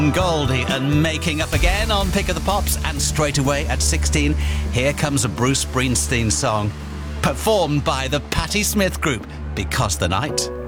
Goldie and Making Up Again on Pick of the Pops, and straight away at 16, here comes a Bruce Springsteen song, performed by the Patti Smith Group, Because the Night